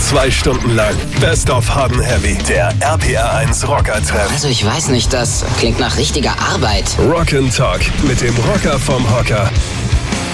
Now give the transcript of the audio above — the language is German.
2 Stunden lang Best of Hot and Heavy, der RPR1 Rocker-Treff. Also ich weiß nicht, das klingt nach richtiger Arbeit. Rock and Talk mit dem Rocker vom Hocker,